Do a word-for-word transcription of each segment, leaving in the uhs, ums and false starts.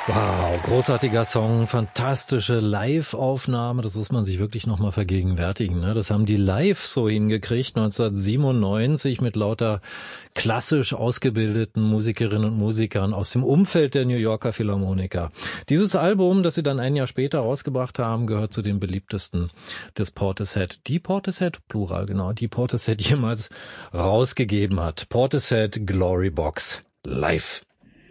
Wow, großartiger Song, fantastische Live-Aufnahme, das muss man sich wirklich nochmal vergegenwärtigen. Ne? Das haben die live so hingekriegt, neunzehnhundertsiebenundneunzig mit lauter klassisch ausgebildeten Musikerinnen und Musikern aus dem Umfeld der New Yorker Philharmoniker. Dieses Album, das sie dann ein Jahr später rausgebracht haben, gehört zu den beliebtesten des Portishead, die Portishead, Plural genau, die Portishead jemals rausgegeben hat. Portishead Glory Box live.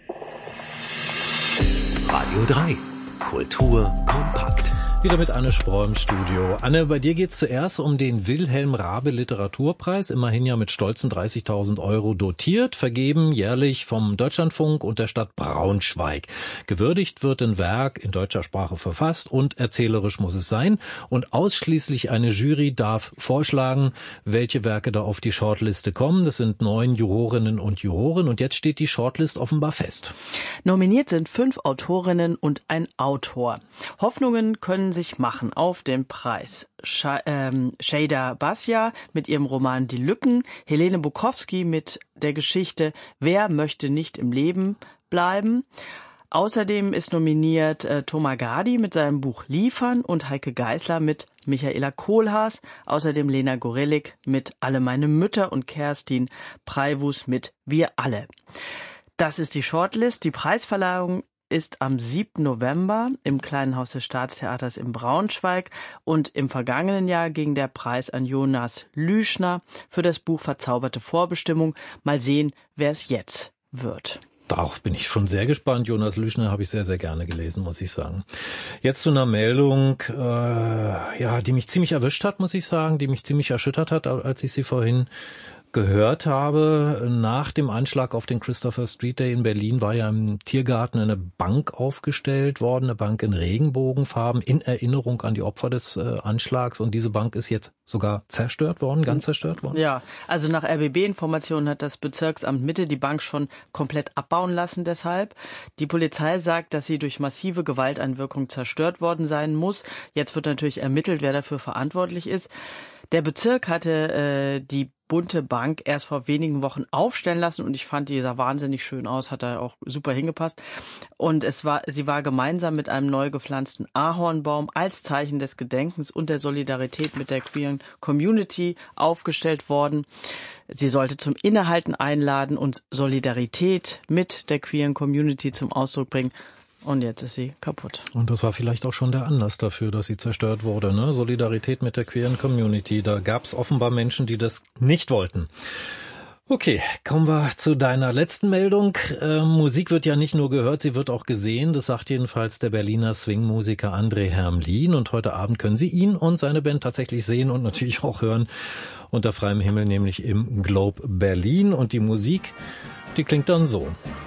Radio drei. Kultur kompakt. Wieder mit Anne Spreu im Studio. Anne, bei dir geht's zuerst um den Wilhelm Raabe Literaturpreis, immerhin ja mit stolzen dreißigtausend Euro dotiert, vergeben jährlich vom Deutschlandfunk und der Stadt Braunschweig. Gewürdigt wird ein Werk in deutscher Sprache verfasst und erzählerisch muss es sein. Und ausschließlich eine Jury darf vorschlagen, welche Werke da auf die Shortliste kommen. Das sind neun Jurorinnen und Juroren und jetzt steht die Shortlist offenbar fest. Nominiert sind fünf Autorinnen und ein Autor. Hoffnungen können sich machen auf den Preis. Sh- ähm, Shada Basja mit ihrem Roman Die Lücken, Helene Bukowski mit der Geschichte Wer möchte nicht im Leben bleiben. Außerdem ist nominiert äh, Thomas Gadi mit seinem Buch Liefern und Heike Geisler mit Michaela Kohlhaas. Außerdem Lena Gorelik mit Alle meine Mütter und Kerstin Preivus mit Wir alle. Das ist die Shortlist. Die Preisverleihung ist am siebten November im Kleinen Haus des Staatstheaters in Braunschweig und im vergangenen Jahr ging der Preis an Jonas Lüschner für das Buch Verzauberte Vorbestimmung. Mal sehen, wer es jetzt wird. Darauf bin ich schon sehr gespannt. Jonas Lüschner habe ich sehr, sehr gerne gelesen, muss ich sagen. Jetzt zu einer Meldung, äh, ja, die mich ziemlich erwischt hat, muss ich sagen, die mich ziemlich erschüttert hat, als ich sie vorhin gehört habe. Nach dem Anschlag auf den Christopher Street Day in Berlin war ja im Tiergarten eine Bank aufgestellt worden, eine Bank in Regenbogenfarben in Erinnerung an die Opfer des äh, Anschlags und diese Bank ist jetzt sogar zerstört worden, ganz zerstört worden. Ja, also nach R B B-Informationen hat das Bezirksamt Mitte die Bank schon komplett abbauen lassen deshalb. Die Polizei sagt, dass sie durch massive Gewalteinwirkung zerstört worden sein muss. Jetzt wird natürlich ermittelt, wer dafür verantwortlich ist. Der Bezirk hatte äh, die bunte Bank erst vor wenigen Wochen aufstellen lassen und ich fand, die sah wahnsinnig schön aus, hat da auch super hingepasst. Und es war, sie war gemeinsam mit einem neu gepflanzten Ahornbaum als Zeichen des Gedenkens und der Solidarität mit der queeren Community aufgestellt worden. Sie sollte zum Innehalten einladen und Solidarität mit der queeren Community zum Ausdruck bringen. Und jetzt ist sie kaputt. Und das war vielleicht auch schon der Anlass dafür, dass sie zerstört wurde, ne? Solidarität mit der queeren Community. Da gab es offenbar Menschen, die das nicht wollten. Okay, kommen wir zu deiner letzten Meldung. Äh, Musik wird ja nicht nur gehört, sie wird auch gesehen. Das sagt jedenfalls der Berliner Swing-Musiker André Hermlin. Und heute Abend können Sie ihn und seine Band tatsächlich sehen und natürlich auch hören. Unter freiem Himmel, nämlich im Globe Berlin. Und die Musik, die klingt dann so.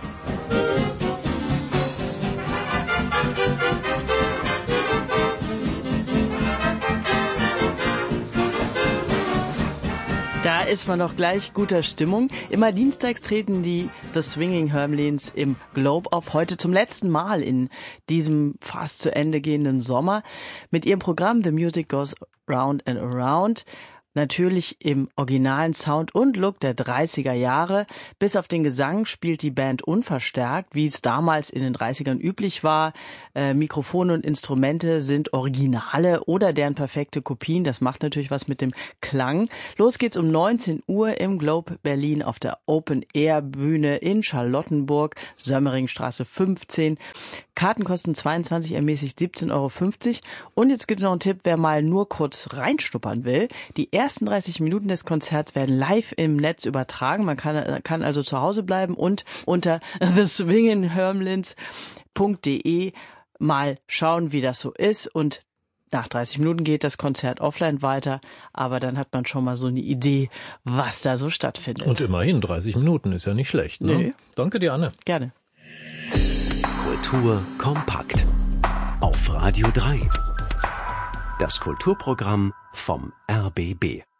Da ist man doch gleich guter Stimmung. Immer dienstags treten die The Swinging Hermlins im Globe auf. Heute zum letzten Mal in diesem fast zu Ende gehenden Sommer. Mit ihrem Programm The Music Goes Round and Around. Natürlich im originalen Sound und Look der dreißiger Jahre. Bis auf den Gesang spielt die Band unverstärkt, wie es damals in den dreißigern üblich war. Äh, Mikrofone und Instrumente sind Originale oder deren perfekte Kopien. Das macht natürlich was mit dem Klang. Los geht's um neunzehn Uhr im Globe Berlin auf der Open-Air-Bühne in Charlottenburg, Sömmeringstraße fünfzehn. Karten kosten zweiundzwanzig, ermäßigt siebzehn Euro fünfzig. Und jetzt gibt's noch einen Tipp, wer mal nur kurz reinschnuppern will. Die ersten dreißig Minuten des Konzerts werden live im Netz übertragen. Man kann, kann also zu Hause bleiben und unter the swinging hermlins punkt de mal schauen, wie das so ist. Und nach dreißig Minuten geht das Konzert offline weiter, aber dann hat man schon mal so eine Idee, was da so stattfindet. Und immerhin, dreißig Minuten ist ja nicht schlecht, ne? Nee. Danke dir, Anne. Gerne. Kultur kompakt. Auf Radio drei. Das Kulturprogramm vom R B B.